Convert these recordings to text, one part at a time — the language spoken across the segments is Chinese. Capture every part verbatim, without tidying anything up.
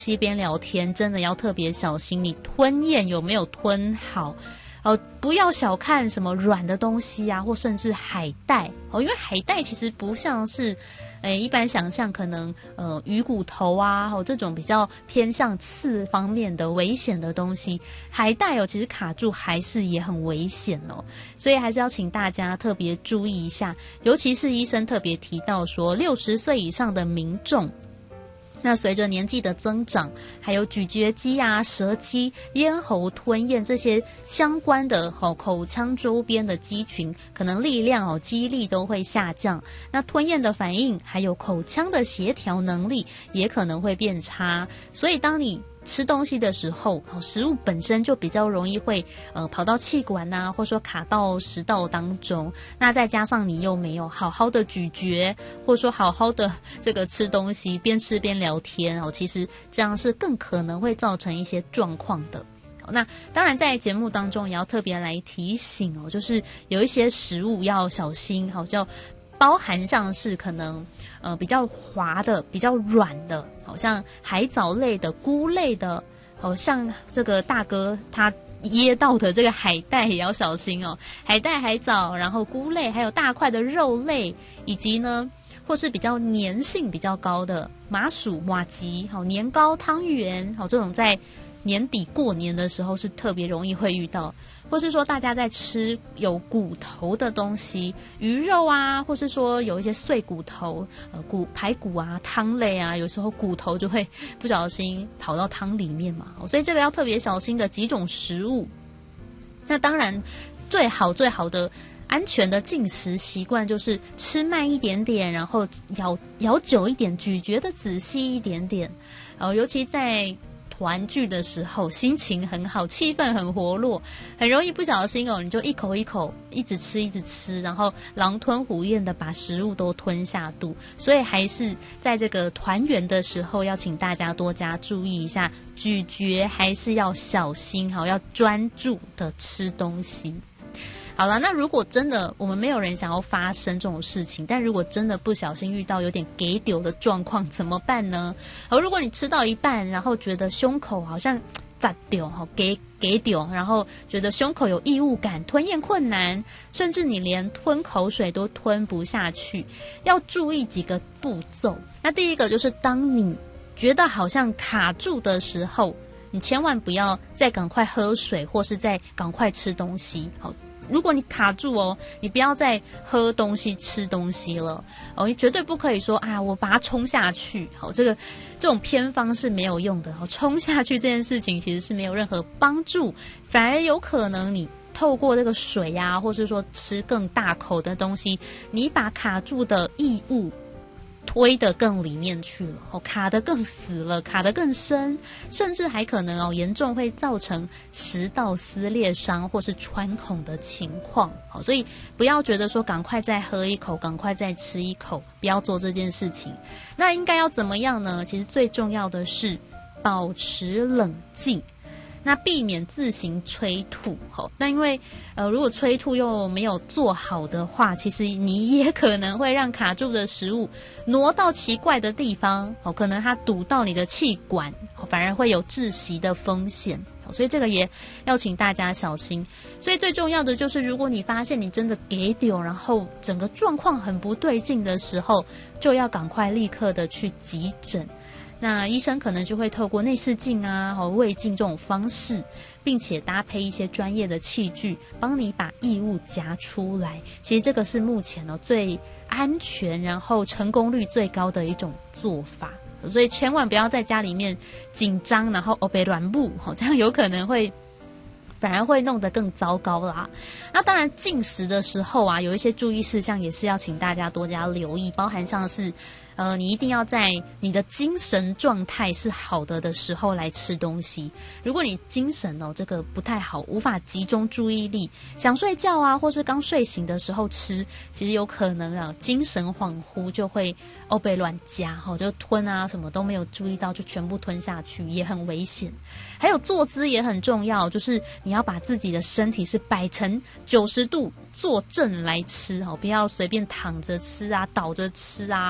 西边聊天，真的要特别小心，你吞咽有没有吞好。呃，不要小看什么软的东西啊，或甚至海带哦，因为海带其实不像是，诶，一般想象可能呃鱼骨头啊，哦这种比较偏向刺方面的危险的东西，海带哦其实卡住还是也很危险哦，所以还是要请大家特别注意一下，尤其是医生特别提到说，六十岁以上的民众。那随着年纪的增长，还有咀嚼肌啊、舌肌、咽喉吞咽这些相关的哦口腔周边的肌群，可能力量哦肌力都会下降。那吞咽的反应，还有口腔的协调能力也可能会变差。所以当你吃东西的时候，食物本身就比较容易会呃跑到气管啊，或者说卡到食道当中。那再加上你又没有好好的咀嚼，或者说好好的这个吃东西，边吃边聊天哦，其实这样是更可能会造成一些状况的。那当然在节目当中也要特别来提醒哦，就是有一些食物要小心，好叫包含像是可能呃比较滑的、比较软的，好像海藻类的、菇类的，好像这个大哥他噎到的这个海带也要小心哦。海带、海藻，然后菇类，还有大块的肉类，以及呢或是比较粘性比较高的麻薯、麻糬、好年糕、汤圆，好这种在年底过年的时候是特别容易会遇到，或是说大家在吃有骨头的东西，鱼肉啊，或是说有一些碎骨头，呃骨排骨啊、汤类啊，有时候骨头就会不小心跑到汤里面嘛，所以这个要特别小心的几种食物。那当然最好最好的安全的进食习惯就是吃慢一点点，然后咬咬久一点，咀嚼的仔细一点点，呃尤其在团聚的时候，心情很好，气氛很活络，很容易不小心哦，你就一口一口一直吃一直吃，然后狼吞虎咽的把食物都吞下肚。所以还是在这个团圆的时候，要请大家多加注意一下，咀嚼还是要小心，好，要专注的吃东西。好了，那如果真的我们没有人想要发生这种事情，但如果真的不小心遇到有点给丢的状况怎么办呢？好，如果你吃到一半，然后觉得胸口好像炸丢，好给给丢，然后觉得胸口有异物感，吞咽困难，甚至你连吞口水都吞不下去，要注意几个步骤。那第一个就是当你觉得好像卡住的时候，你千万不要再赶快喝水，或是再赶快吃东西。好，如果你卡住哦，你不要再喝东西、吃东西了哦，你绝对不可以说啊，我把它冲下去。好，这个这种偏方是没有用的。好，冲下去这件事情其实是没有任何帮助，反而有可能你透过这个水呀、啊，或是说吃更大口的东西，你把卡住的异物推得更里面去了，哦，卡得更死了，卡得更深，甚至还可能哦严重会造成食道撕裂伤或是穿孔的情况。好，所以不要觉得说赶快再喝一口，赶快再吃一口，不要做这件事情。那应该要怎么样呢？其实最重要的是保持冷静。那避免自行催吐，好，那因为呃，如果催吐又没有做好的话，其实你也可能会让卡住的食物挪到奇怪的地方，好，可能它堵到你的气管，反而会有窒息的风险。所以这个也要请大家小心。所以最重要的就是，如果你发现你真的给丢，然后整个状况很不对劲的时候，就要赶快立刻的去急诊。那医生可能就会透过内视镜啊、和胃镜这种方式，并且搭配一些专业的器具，帮你把异物夹出来。其实这个是目前呢、哦、最安全，然后成功率最高的一种做法。所以千万不要在家里面紧张，然后哦被乱布，这样有可能会反而会弄得更糟糕啦。那当然进食的时候啊，有一些注意事项也是要请大家多加留意，包含像是呃，你一定要在你的精神状态是好的的时候来吃东西。如果你精神哦这个不太好，无法集中注意力，想睡觉啊，或是刚睡醒的时候吃，其实有可能啊精神恍惚就会哦被乱夹，哦就吞啊什么都没有注意到就全部吞下去，也很危险。还有坐姿也很重要，就是你要把自己的身体是摆成九十度坐正来吃，哦不要随便躺着吃啊、倒着吃啊，然后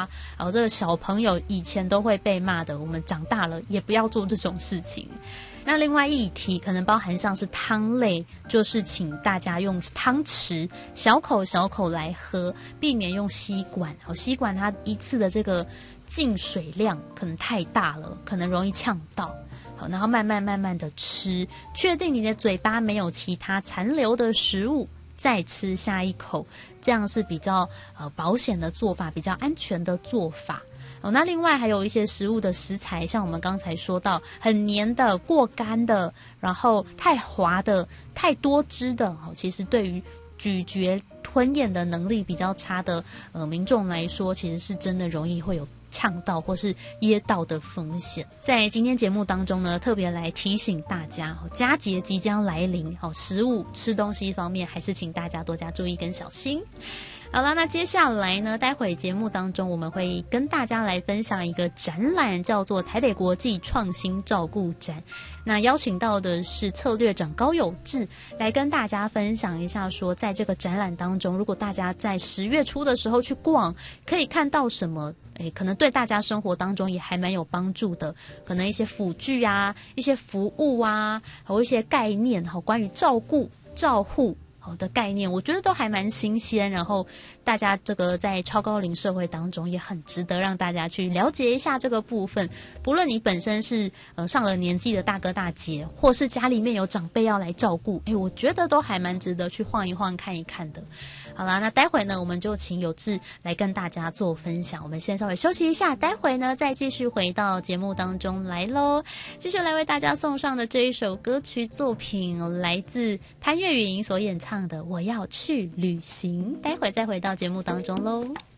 好，这个小朋友以前都会被骂的，我们长大了也不要做这种事情。那另外一题可能包含像是汤类，就是请大家用汤匙小口小口来喝，避免用吸管。好，吸管它一次的这个进水量可能太大了，可能容易呛到。好，然后慢慢慢慢的吃，确定你的嘴巴没有其他残留的食物，再吃下一口，这样是比较呃保险的做法，比较安全的做法。哦，那另外还有一些食物的食材，像我们刚才说到很黏的、过干的，然后太滑的、太多汁的，哦，其实对于咀嚼吞咽的能力比较差的呃民众来说，其实是真的容易会有呛到或是噎到的风险。在今天节目当中呢，特别来提醒大家，佳节即将来临，食物吃东西方面还是请大家多加注意跟小心。好了，那接下来呢，待会节目当中我们会跟大家来分享一个展览，叫做台北国际创新照顾展。那邀请到的是策略长高有志，来跟大家分享一下说，在这个展览当中，如果大家在十月初的时候去逛，可以看到什么，诶，可能对大家生活当中也还蛮有帮助的，可能一些辅具啊，一些服务啊，还有一些概念，好，关于照顾照护好的概念，我觉得都还蛮新鲜，然后大家这个在超高龄社会当中也很值得让大家去了解一下这个部分。不论你本身是呃上了年纪的大哥大姐，或是家里面有长辈要来照顾，诶，我觉得都还蛮值得去晃一晃看一看的。好啦，那待会呢我们就请有志来跟大家做分享，我们先稍微休息一下，待会呢再继续回到节目当中来咯。继续来为大家送上的这一首歌曲作品来自潘越云所演唱的《我要去旅行》，待会再回到节目当中咯。